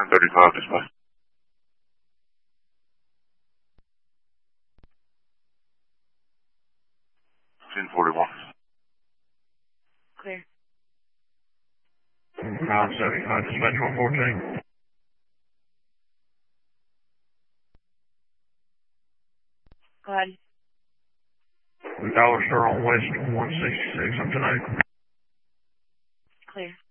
935 display. 1041. Clear. 975 dispatch 114. Go ahead. Dollar Store on West 166 up tonight. Clear.